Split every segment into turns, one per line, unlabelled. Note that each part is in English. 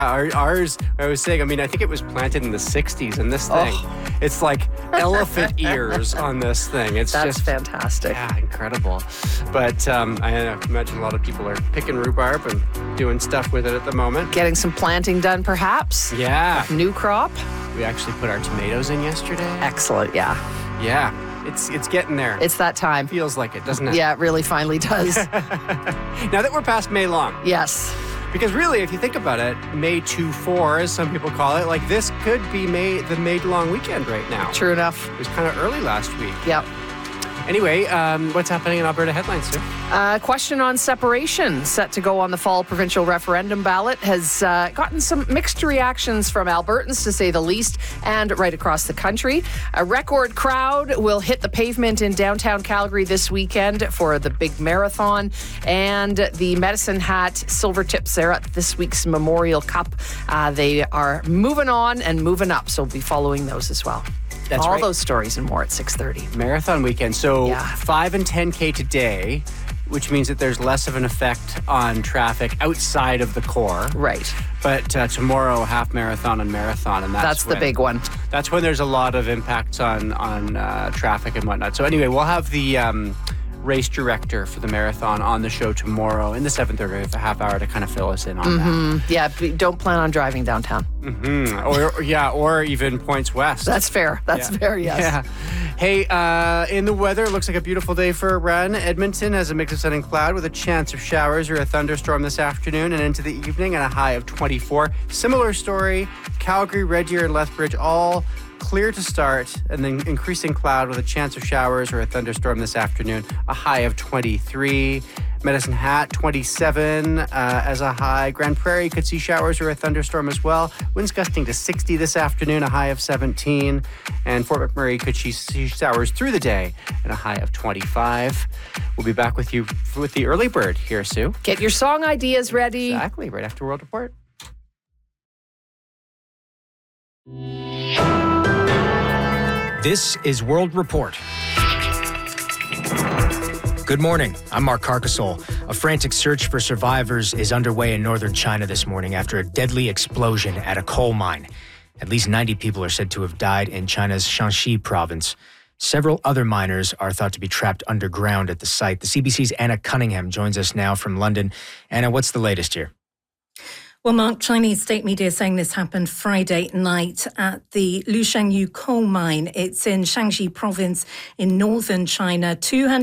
Ours, I was saying, I think it was planted in the 60s, and this thing, it's like elephant ears on this thing. That's just
fantastic.
Yeah, incredible. But I imagine a lot of people are picking rhubarb and doing stuff with it at the moment.
Getting some planting done, perhaps?
Yeah.
New crop?
We actually put our tomatoes in yesterday.
Excellent, yeah.
Yeah. It's getting there.
It's that time.
Feels like it, doesn't it?
Yeah, it really finally does.
Now that we're past May long.
Yes.
Because really, if you think about it, May 2-4, as some people call it, like this could be the May long weekend right now.
True enough.
It was kind of early last week.
Yep.
Anyway, what's happening in Alberta headlines, Sue?
Question on separation set to go on the fall provincial referendum ballot has gotten some mixed reactions from Albertans, to say the least, and right across the country. A record crowd will hit the pavement in downtown Calgary this weekend for the big marathon, and the Medicine Hat Silvertips there at this week's Memorial Cup. They are moving on and moving up, so we'll be following those as well.
That's
all
right.
Those stories and more at 6:30.
Marathon weekend. So
Yeah.
5 and 10K today, which means that there's less of an effect on traffic outside of the core.
Right.
But tomorrow, half marathon and marathon, and
That's the big one.
That's when there's a lot of impacts on traffic and whatnot. So anyway, we'll have the race director for the marathon on the show tomorrow in the 7:30, a half hour to kind of fill us in on that.
Yeah, don't plan on driving downtown.
Or even points west.
That's fair. That's fair, yes.
Yeah. Hey, in the weather, it looks like a beautiful day for a run. Edmonton has a mix of sun and cloud with a chance of showers or a thunderstorm this afternoon and into the evening, and a high of 24. Similar story, Calgary, Red Deer, and Lethbridge, all clear to start, and then increasing cloud with a chance of showers or a thunderstorm this afternoon, a high of 23. Medicine Hat, 27 as a high. Grand Prairie could see showers or a thunderstorm as well. Winds gusting to 60 this afternoon, a high of 17. And Fort McMurray could see showers through the day and a high of 25. We'll be back with you with the early bird here, Sue.
Get your song ideas ready.
Exactly, right after World Report.
This is World Report. Good morning. I'm Mark Carcasole. A frantic search for survivors is underway in northern China this morning after a deadly explosion at a coal mine. At least 90 people are said to have died in China's Shanxi province. Several other miners are thought to be trapped underground at the site. The CBC's Anna Cunningham joins us now from London. Anna, what's the latest here?
Well, Mark, Chinese state media is saying this happened Friday night at the Lushangyu coal mine. It's in Shanxi province in northern China.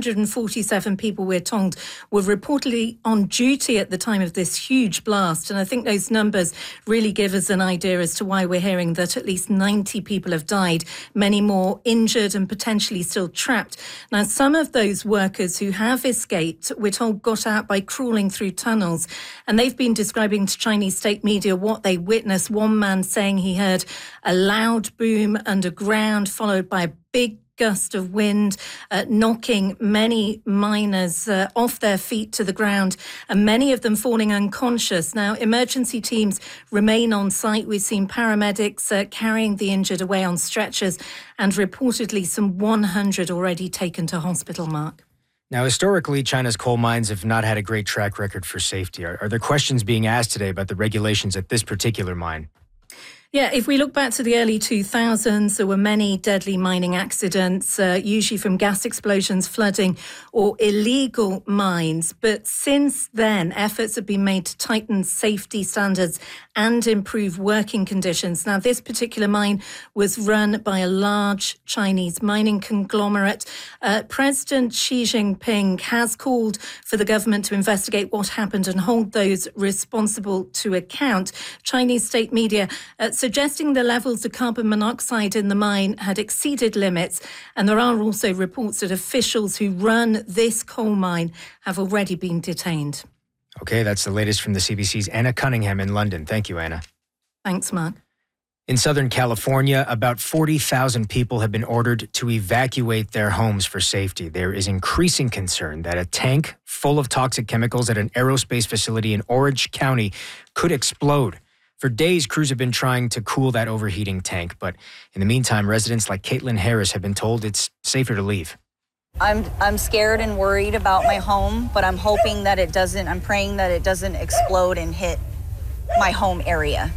247 people, we're told, were reportedly on duty at the time of this huge blast. And I think those numbers really give us an idea as to why we're hearing that at least 90 people have died, many more injured and potentially still trapped. Now, some of those workers who have escaped, we're told, got out by crawling through tunnels. And they've been describing to Chinese state media what they witnessed. One man saying he heard a loud boom underground, followed by a big gust of wind, knocking many miners off their feet to the ground, and many of them falling unconscious. Now, emergency teams remain on site. We've seen paramedics carrying the injured away on stretchers, and reportedly some 100 already taken to hospital, Mark.
Now, historically, China's coal mines have not had a great track record for safety. Are there questions being asked today about the regulations at this particular mine?
Yeah, if we look back to the early 2000s, there were many deadly mining accidents, usually from gas explosions, flooding, or illegal mines. But since then, efforts have been made to tighten safety standards and improve working conditions. Now, this particular mine was run by a large Chinese mining conglomerate. President Xi Jinping has called for the government to investigate what happened and hold those responsible to account. Chinese state media suggesting the levels of carbon monoxide in the mine had exceeded limits. And there are also reports that officials who run this coal mine have already been detained.
Okay, that's the latest from the CBC's Anna Cunningham in London. Thank you, Anna.
Thanks, Mark.
In Southern California, about 40,000 people have been ordered to evacuate their homes for safety. There is increasing concern that a tank full of toxic chemicals at an aerospace facility in Orange County could explode. For days, crews have been trying to cool that overheating tank, but in the meantime, residents like Caitlin Harris have been told it's safer to leave.
I'm scared and worried about my home, but I'm hoping that it doesn't, I'm praying that it doesn't explode and hit my home area.